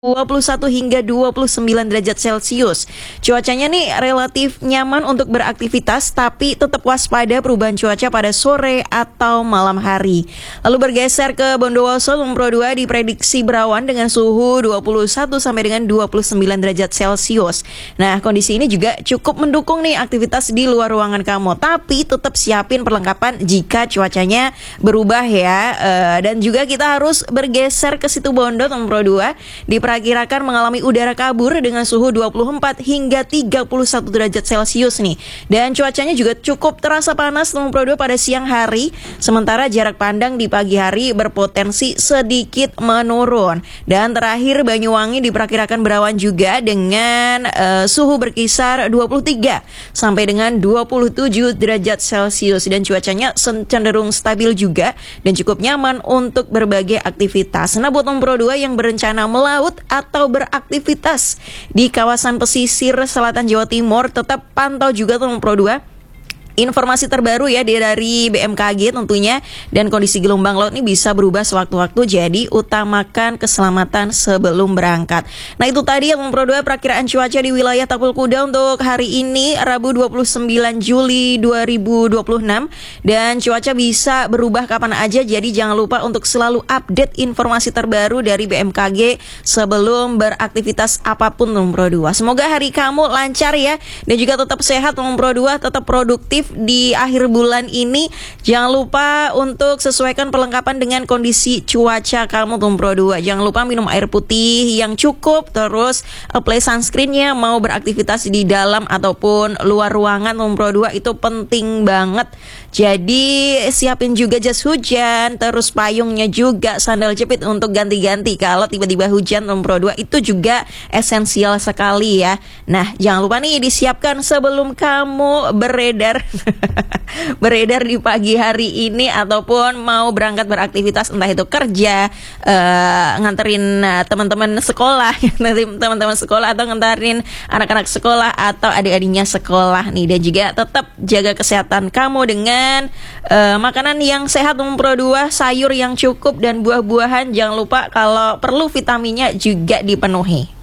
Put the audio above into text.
21 hingga 29 derajat Celcius. Cuacanya nih relatif nyaman untuk beraktivitas, tapi tetap waspada perubahan cuaca pada sore atau malam hari. Lalu bergeser ke Bondowoso, Pro 2 diprediksi berawan dengan suhu 21 sampai dengan 29 derajat Celcius. Nah, kondisi ini juga cukup mendukung nih aktivitas di luar ruangan kamu, tapi tetap siapin perlengkapan jika cuacanya berubah ya. Dan juga kita harus bergeser ke Situbondo, Pro 2 diperkirakan mengalami udara kabur dengan suhu 24 hingga 31 derajat Celcius nih. Dan cuacanya juga cukup terasa panas Pro 2 pada siang hari, sementara jarak pandang di pagi hari berpotensi sedikit menurun. Dan terakhir Banyuwangi diperkirakan berawan juga dengan suhu berkisar 23 sampai dengan 27 derajat Celcius, dan cuacanya cenderung stabil juga dan cukup nyaman untuk berbagai aktivitas. Nah, buat Pro 2 yang berencana melaut atau beraktivitas di kawasan pesisir selatan Jawa Timur, tetap pantau juga Pro 2 informasi terbaru ya dari BMKG tentunya, dan kondisi gelombang laut ini bisa berubah sewaktu-waktu, jadi utamakan keselamatan sebelum berangkat. Nah, itu tadi yang Pro 2 perakiraan cuaca di wilayah Tapul Kuda untuk hari ini Rabu 29 Juli 2026, dan cuaca bisa berubah kapan aja, jadi jangan lupa untuk selalu update informasi terbaru dari BMKG sebelum beraktivitas apapun Pro 2. Semoga hari kamu lancar ya, dan juga tetap sehat Pro 2, tetap produktif di akhir bulan ini. Jangan lupa untuk sesuaikan perlengkapan dengan kondisi cuaca kamu Pro 2. Jangan lupa minum air putih yang cukup, terus apply sunscreennya mau beraktivitas di dalam ataupun luar ruangan Pro 2, itu penting banget. Jadi siapin juga jas hujan, terus payungnya juga, sandal jepit untuk ganti-ganti kalau tiba-tiba hujan Pro 2, itu juga esensial sekali ya. Nah, jangan lupa nih disiapkan sebelum kamu beredar beredar di pagi hari ini ataupun mau berangkat beraktivitas, entah itu kerja, nganterin teman-teman sekolah teman-teman sekolah, atau nganterin anak-anak sekolah atau adik-adiknya sekolah nih. Dan juga tetap jaga kesehatan kamu dengan makanan yang sehat Pro 2, sayur yang cukup dan buah-buahan. Jangan lupa kalau perlu vitaminnya juga dipenuhi.